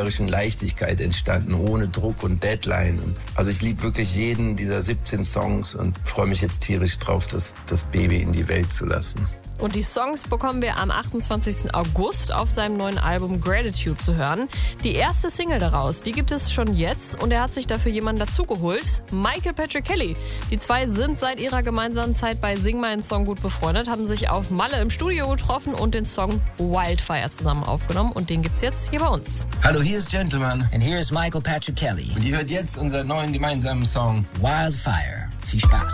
künstlerischen Leichtigkeit entstanden, ohne Druck und Deadline. Und also ich liebe wirklich jeden dieser 17 Songs und freue mich jetzt tierisch drauf, das Baby in die Welt zu lassen. Und die Songs bekommen wir am 28. August auf seinem neuen Album Gratitude zu hören. Die erste Single daraus, die gibt es schon jetzt und er hat sich dafür jemanden dazugeholt, Michael Patrick Kelly. Die zwei sind seit ihrer gemeinsamen Zeit bei Sing meinen Song gut befreundet, haben sich auf Malle im Studio getroffen und den Song Wildfire zusammen aufgenommen und den gibt's jetzt hier bei uns. Hallo, hier ist Gentleman. And here is Michael Patrick Kelly. Und ihr hört jetzt unseren neuen gemeinsamen Song Wildfire. Viel Spaß.